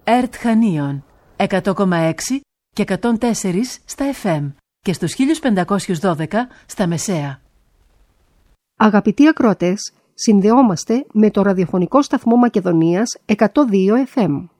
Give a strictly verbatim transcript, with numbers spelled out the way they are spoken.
ΕΡΤ Χανίων εκατό κόμμα έξι και εκατόν τέσσερα στα εφ εμ και στους χίλια πεντακόσια δώδεκα στα μεσαία. Αγαπητοί ακροατές, συνδεόμαστε με το ραδιοφωνικό σταθμό Μακεδονίας εκατό δύο εφ εμ.